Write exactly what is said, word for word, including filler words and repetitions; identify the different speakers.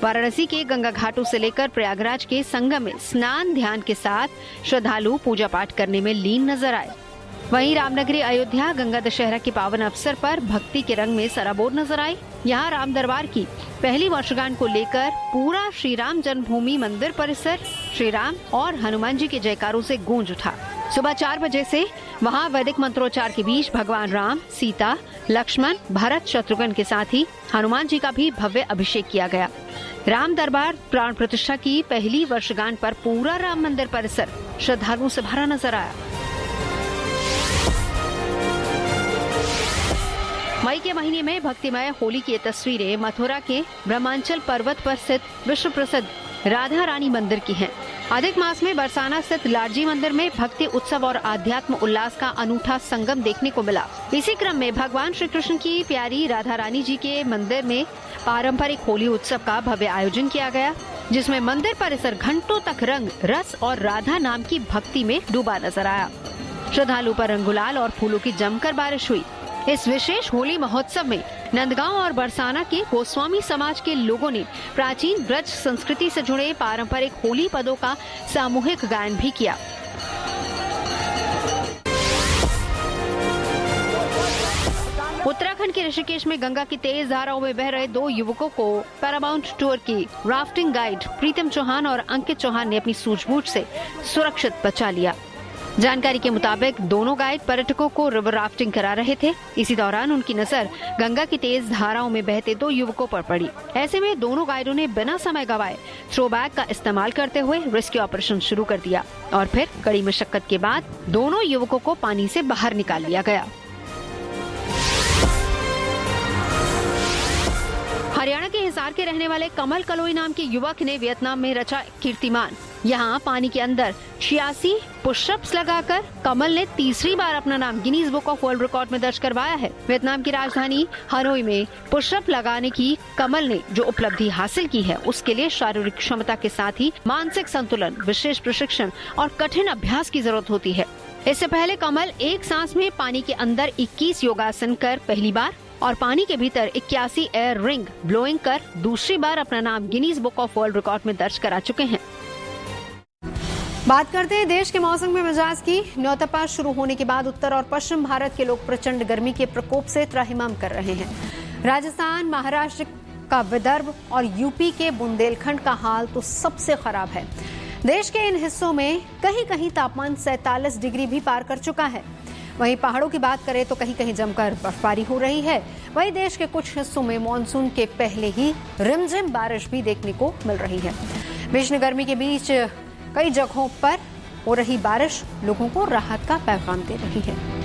Speaker 1: वाराणसी के गंगा घाटों से लेकर प्रयागराज के संगम में स्नान ध्यान के साथ श्रद्धालु पूजा पाठ करने में लीन नजर आए। वहीं रामनगरी अयोध्या गंगा दशहरा के पावन अवसर पर भक्ति के रंग में सराबोर नजर आई। यहाँ राम दरबार की पहली वर्षगांठ को लेकर पूरा श्री राम जन्मभूमि मंदिर परिसर श्री राम और हनुमान जी के जयकारों से गूंज उठा। सुबह चार बजे से वहाँ वैदिक मंत्रोच्चार के बीच भगवान राम, सीता, लक्ष्मण, भरत, शत्रुघ्न के साथ ही हनुमान जी का भी भव्य अभिषेक किया गया। राम दरबार प्राण प्रतिष्ठा की पहली वर्षगांठ पर पूरा राम मंदिर परिसर श्रद्धालुओं से भरा नजर आया। मई के महीने में भक्तिमय होली की तस्वीरें मथुरा के ब्रह्मांचल पर्वत पर स्थित विश्व प्रसिद्ध राधा रानी मंदिर की हैं। अधिक मास में बरसाना स्थित लाडजी मंदिर में भक्ति उत्सव और आध्यात्म उल्लास का अनूठा संगम देखने को मिला। इसी क्रम में भगवान श्री कृष्ण की प्यारी राधा रानी जी के मंदिर में पारंपरिक होली उत्सव का भव्य आयोजन किया गया, जिसमें मंदिर परिसर घंटों तक रंग, रस और राधा नाम की भक्ति में डूबा नजर आया। श्रद्धालु पर रंग गुलाल और फूलों की जमकर बारिश हुई। इस विशेष होली महोत्सव में नंदगांव और बरसाना के गोस्वामी समाज के लोगों ने प्राचीन ब्रज संस्कृति से जुड़े पारंपरिक होली पदों का सामूहिक गायन भी किया। उत्तराखंड के ऋषिकेश में गंगा की तेज धाराओं में बह रहे दो युवकों को पैरामाउंट टूर की राफ्टिंग गाइड प्रीतम चौहान और अंकित चौहान ने अपनी सूझबूझ से सुरक्षित बचा लिया। जानकारी के मुताबिक दोनों गाइड पर्यटकों को रिवर राफ्टिंग करा रहे थे। इसी दौरान उनकी नजर गंगा की तेज धाराओं में बहते दो युवकों पर पड़ी। ऐसे में दोनों गाइडों ने बिना समय गवाए थ्रो बैग का इस्तेमाल करते हुए रेस्क्यू ऑपरेशन शुरू कर दिया और फिर कड़ी मशक्कत के बाद दोनों युवकों को पानी से बाहर निकाल लिया गया। हरियाणा के हिसार के रहने वाले कमल कलोई नाम के युवक ने वियतनाम में रचा कीर्तिमान। यहाँ पानी के अंदर छियासी पुशअप्स लगाकर कमल ने तीसरी बार अपना नाम Guinness book of world record में दर्ज करवाया है। वियतनाम की राजधानी हनोई में पुशअप लगाने की कमल ने जो उपलब्धि हासिल की है, उसके लिए शारीरिक क्षमता के साथ ही मानसिक संतुलन, विशेष प्रशिक्षण और कठिन अभ्यास की जरूरत होती है। इससे पहले कमल एक सांस में पानी के अंदर इक्कीस योगासन कर पहली बार और पानी के भीतर इक्यासी एयर रिंग ब्लोइंग कर दूसरी बार अपना नाम Guinness book of world record में दर्ज करा चुके हैं। बात करते हैं देश के मौसम में मिजाज की। न्योतपा शुरू होने के बाद उत्तर और पश्चिम भारत के लोग प्रचंड गर्मी के प्रकोप से त्राहिमाम कर रहे हैं। राजस्थान, महाराष्ट्र का विदर्भ और यूपी के बुंदेलखंड का हाल तो सबसे खराब है। देश के इन हिस्सों में कहीं कहीं तापमान सैंतालीस डिग्री भी पार कर चुका है। वहीं पहाड़ों की बात करें तो कहीं कहीं जमकर बर्फबारी हो रही है। वहीं देश के कुछ हिस्सों में मानसून के पहले ही रिमझिम बारिश भी देखने को मिल रही है। भीषण गर्मी के बीच कई जगहों पर हो रही बारिश लोगों को राहत का पैगाम दे रही है।